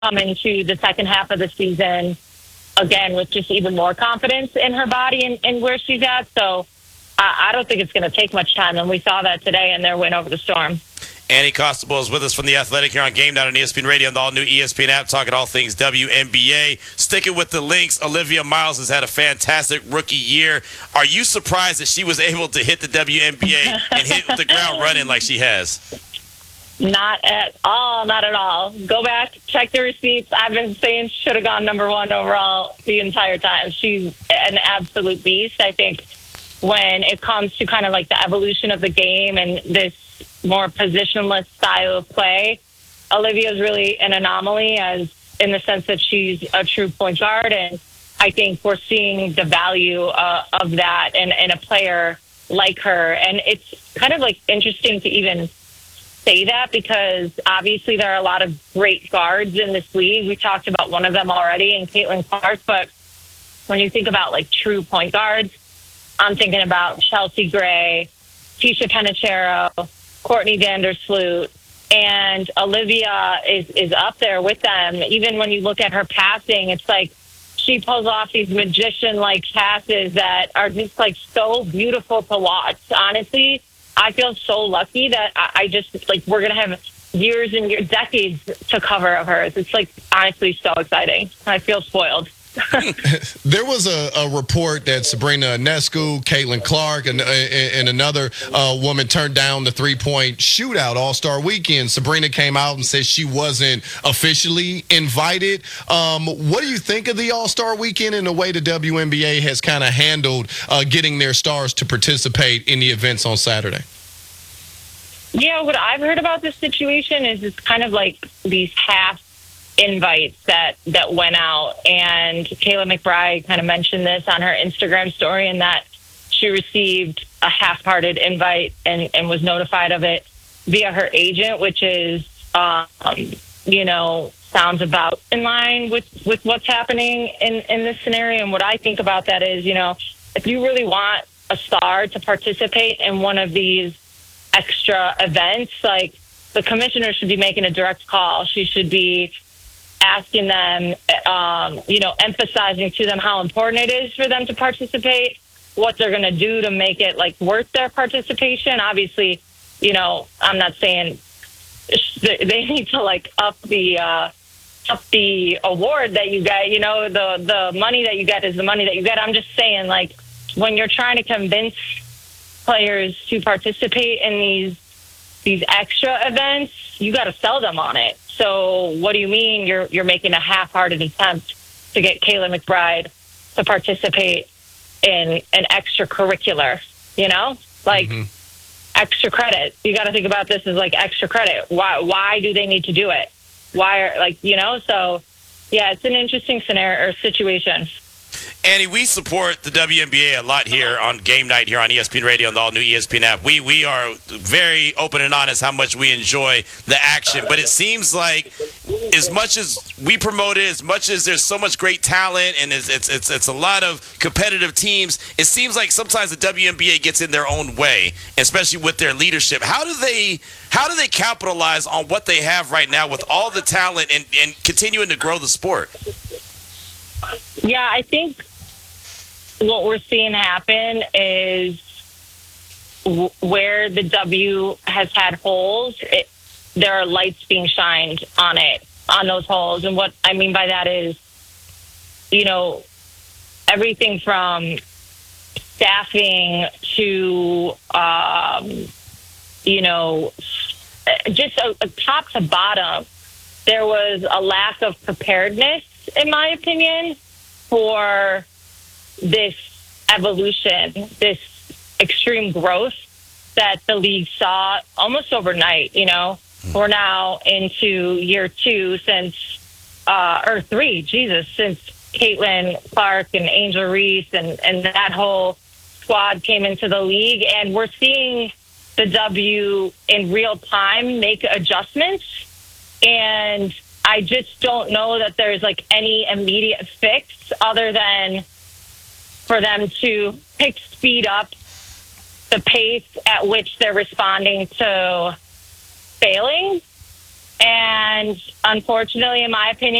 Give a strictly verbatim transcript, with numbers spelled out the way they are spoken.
come into the second half of the season, again, with just even more confidence in her body and, and where she's at. So I, I don't think it's going to take much time. And we saw that today in their win over the Storm. Annie Costabile is with us from The Athletic here on Game Night on E S P N Radio and the all-new E S P N app, talking all things W N B A. Sticking with the Lynx, Olivia Miles has had a fantastic rookie year. Are you surprised that she was able to hit the W N B A and hit the ground running like she has? Not at all, not at all. Go back, check the receipts. I've been saying she should have gone number one overall the entire time. She's an absolute beast. I think when it comes to kind of like the evolution of the game and this more positionless style of play, Olivia is really an anomaly, as in the sense that she's a true point guard, and I think we're seeing the value uh, of that in, in a player like her. And it's kind of like interesting to even say that, because obviously there are a lot of great guards in this league. We talked about one of them already in Caitlin Clark, but when you think about like true point guards, I'm thinking about Chelsea Gray, Tisha Penichero, Courtney Vandersloot, and Olivia is, is up there with them. Even when you look at her passing, it's like she pulls off these magician-like passes that are just like so beautiful to watch. Honestly, I feel so lucky that I, I just like we're going to have years and years, decades to cover of hers. It's like honestly so exciting. I feel spoiled. There was a, a report that Sabrina Ionescu, Caitlin Clark, and, and another uh, woman turned down the three-point shootout All-Star Weekend. Sabrina came out and said she wasn't officially invited. Um, what do you think of the All-Star Weekend and the way the W N B A has kind of handled uh, getting their stars to participate in the events on Saturday? Yeah, what I've heard about this situation is it's kind of like these half invites that that went out, and Kayla McBride kind of mentioned this on her Instagram story, and that she received a half-hearted invite and, and was notified of it via her agent, which is um, you know sounds about in line with with what's happening in in this scenario. And what I think about that is, you know if you really want a star to participate in one of these extra events, like the commissioner should be making a direct call. She should be asking them, um, you know, emphasizing to them how important it is for them to participate, what they're going to do to make it, like, worth their participation. Obviously, you know, I'm not saying they need to, like, up the uh, up the award that you get. You know, the, the money that you get is the money that you get. I'm just saying, like, when you're trying to convince players to participate in these these extra events, you got to sell them on it. So what do you mean you're you're making a half-hearted attempt to get Kayla McBride to participate in an extracurricular, you know? Like, mm-hmm. extra credit. You got to think about this as, like, extra credit. Why Why do they need to do it? Why are, like, you know? So, yeah, it's an interesting scenario or situation. Annie, we support the W N B A a lot here on Game Night here on E S P N Radio and the all-new E S P N app. We we are very open and honest how much we enjoy the action, but it seems like as much as we promote it, as much as there's so much great talent and it's it's it's, it's a lot of competitive teams, it seems like sometimes the W N B A gets in their own way, especially with their leadership. How do they how do they capitalize on what they have right now with all the talent and, and continuing to grow the sport? Yeah, I think what we're seeing happen is w- where the W has had holes, it, there are lights being shined on it, on those holes. And what I mean by that is, you know, everything from staffing to, um, you know, just a, a top to bottom, there was a lack of preparedness, in my opinion, for this evolution, this extreme growth that the league saw almost overnight. You know, we're now into year two since, uh, or three, Jesus, since Caitlin Clark and Angel Reese and, and that whole squad came into the league. And we're seeing the W in real time make adjustments. And I just don't know that there's like any immediate fix other than for them to pick speed up the pace at which they're responding to failing And unfortunately, in my opinion,